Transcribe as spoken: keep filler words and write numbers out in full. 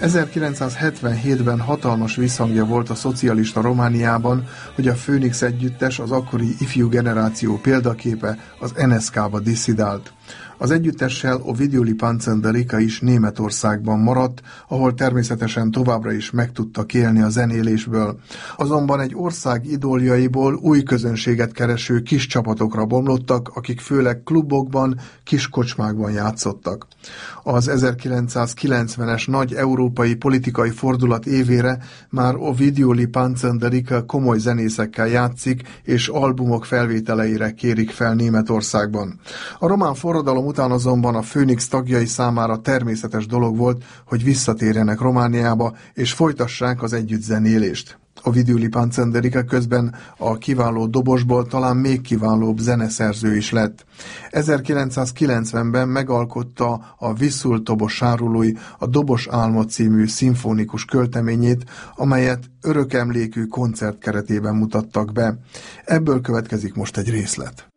ezerkilencszázhetvenhétben hatalmas visszhangja volt a szocialista Romániában, hogy a Phoenix együttes, az akkori ifjú generáció példaképe, az en es ká-ba disszidált. Az együttessel Ovidiu Lipancsén de Rica is Németországban maradt, ahol természetesen továbbra is meg tudtak élni a zenélésből. Azonban egy ország idoljaiból új közönséget kereső kis csapatokra bomlottak, akik főleg klubokban, kis kocsmákban játszottak. Az ezerkilencszázkilencvenes nagy európai politikai fordulat évére már Ovidiu Lipancsén de Rica komoly zenészekkel játszik, és albumok felvételeire kérik fel Németországban. A román forradalom után azonban a Phoenix tagjai számára természetes dolog volt, hogy visszatérjenek Romániába, és folytassák az együttzenélést. Ovidiu Lipancsén de Rica közben a kiváló dobosból talán még kiválóbb zeneszerző is lett. ezerkilencszázkilencvenben megalkotta a Viszul Tobos Sárului, a Dobos álma című szimfonikus költeményét, amelyet örökemlékű koncert keretében mutattak be. Ebből következik most egy részlet.